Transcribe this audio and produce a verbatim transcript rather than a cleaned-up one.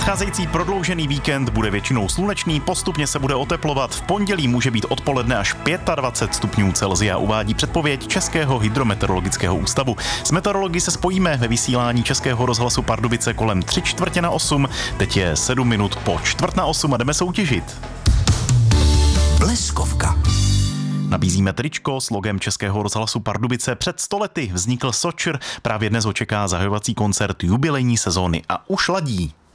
Nadcházející prodloužený víkend bude většinou slunečný, postupně se bude oteplovat. V pondělí může být odpoledne až dvacet pět stupňů Celsia, uvádí předpověď Českého hydrometeorologického ústavu. S meteorology se spojíme ve vysílání Českého rozhlasu Pardubice kolem tři čtvrtě na osm. Teď je sedm minut po čtvrt na osm a jdeme soutěžit. Bleskovka. Nabízíme tričko s logem Českého rozhlasu Pardubice. Před sto lety vznikl Sočr. Právě dnes ho čeká zahajovací koncert jubilejní sezóny a už ladí.